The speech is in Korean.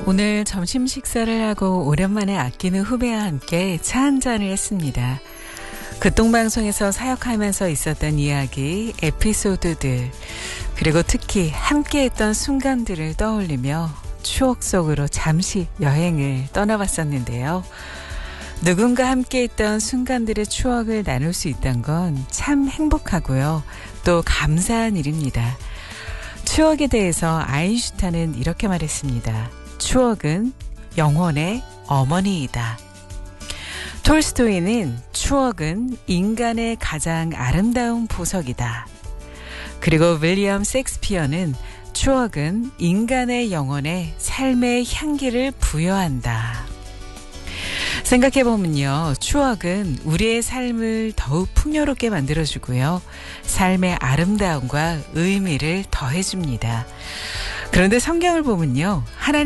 오늘 점심 식사를 하고 오랜만에 아끼는 후배와 함께 차 한잔을 했습니다. 극동방송에서 사역하면서 있었던 이야기, 에피소드들, 그리고 특히 함께했던 순간들을 떠올리며 추억 속으로 잠시 여행을 떠나봤었는데요. 누군가 함께했던 순간들의 추억을 나눌 수 있다는 건 참 행복하고요. 또 감사한 일입니다. 추억에 대해서 아인슈타인은 이렇게 말했습니다. 추억은 영혼의 어머니이다. 톨스토이는 추억은 인간의 가장 아름다운 보석이다. 그리고 윌리엄 셰익스피어는 추억은 인간의 영혼에 삶의 향기를 부여한다. 생각해보면요. 추억은 우리의 삶을 더욱 풍요롭게 만들어주고요. 삶의 아름다움과 의미를 더해줍니다. 그런데 성경을 보면요. 하나님